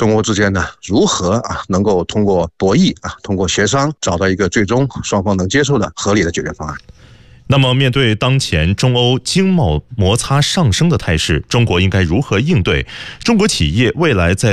中欧之间呢如何能够通过博弈通过协商找到一个最终双方能接受的合理的解决方案。 那么面对当前中欧经贸摩擦上升的态势，中国应该如何应对？中国企业未来在